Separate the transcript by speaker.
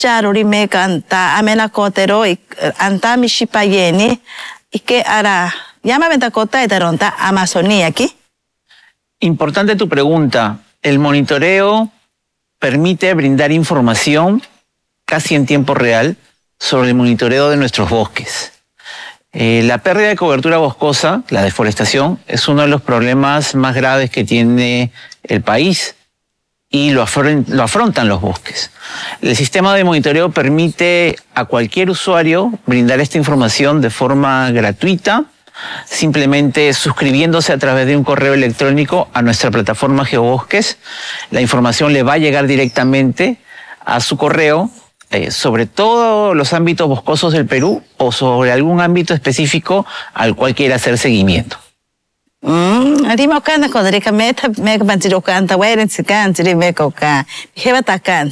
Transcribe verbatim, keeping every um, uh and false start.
Speaker 1: charuri me canta amena kotero anta mishipayeni y que hará llama ventacota y taronta Amazonía aquí.
Speaker 2: Importante tu pregunta. El monitoreo permite brindar información casi en tiempo real sobre el monitoreo de nuestros bosques. Eh, la pérdida de cobertura boscosa, la deforestación, es uno de los problemas más graves que tiene el país y lo, afron- lo afrontan los bosques. El sistema de monitoreo permite a cualquier usuario brindar esta información de forma gratuita, simplemente suscribiéndose a través de un correo electrónico a nuestra plataforma GeoBosques. La información le va a llegar directamente a su correo eh, sobre todos los ámbitos boscosos del Perú o sobre algún ámbito específico al cual quiera hacer seguimiento.
Speaker 1: Mm, arimo kana kodrika meta meka banjiro kanta wairen sikan jiri meko ka. Heba takan.